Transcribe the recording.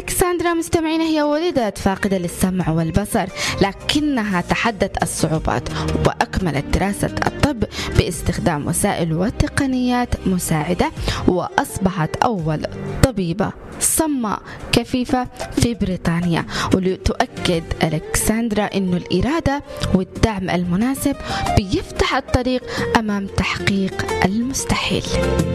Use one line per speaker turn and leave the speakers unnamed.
ألكسندرا مستمعين هي ولدت فاقدة للسمع والبصر، لكنها تحدت الصعوبات وأكملت دراسة الطب باستخدام وسائل وتقنيات مساعدة، وأصبحت أول طبيبة صماء كفيفة في بريطانيا. ولتؤكد ألكسندرا أن الإرادة والدعم المناسب بيفتح الطريق أمام تحقيق المستحيل.